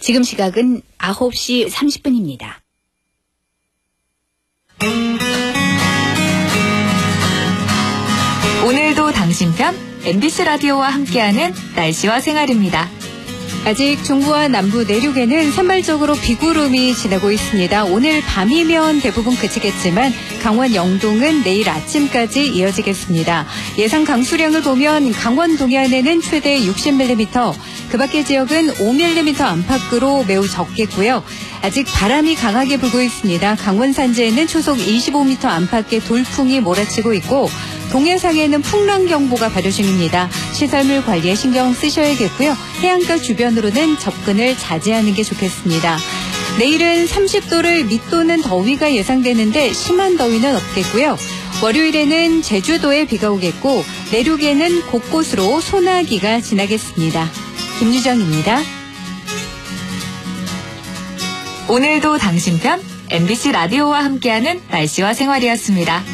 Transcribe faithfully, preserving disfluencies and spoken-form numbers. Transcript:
지금 시각은 아홉 시 삼십 분입니다. 오늘도 당신 편 엠비씨 라디오와 함께하는 날씨와 생활입니다. 아직 중부와 남부 내륙에는 산발적으로 비구름이 지나고 있습니다. 오늘 밤이면 대부분 그치겠지만 강원 영동은 내일 아침까지 이어지겠습니다. 예상 강수량을 보면 강원 동해안에는 최대 육십 밀리미터, 그 밖의 지역은 오 밀리미터 안팎으로 매우 적겠고요. 아직 바람이 강하게 불고 있습니다. 강원 산지에는 초속 이십오 미터 안팎의 돌풍이 몰아치고 있고 동해상에는 풍랑경보가 발효 중입니다. 시설물 관리에 신경 쓰셔야겠고요. 해안가 주변으로는 접근을 자제하는 게 좋겠습니다. 내일은 삼십 도를 밑도는 더위가 예상되는데 심한 더위는 없겠고요. 월요일에는 제주도에 비가 오겠고 내륙에는 곳곳으로 소나기가 지나겠습니다. 김유정입니다. 오늘도 당신 편 엠비씨 라디오와 함께하는 날씨와 생활이었습니다.